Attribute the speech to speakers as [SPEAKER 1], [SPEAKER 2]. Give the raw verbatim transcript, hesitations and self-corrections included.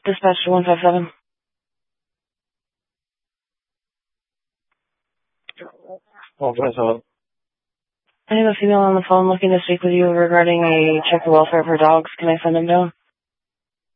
[SPEAKER 1] Dispatch to one five seven.
[SPEAKER 2] one five seven.
[SPEAKER 1] I have a female on the phone looking to speak with you regarding a check the welfare of her dogs. Can I send them down?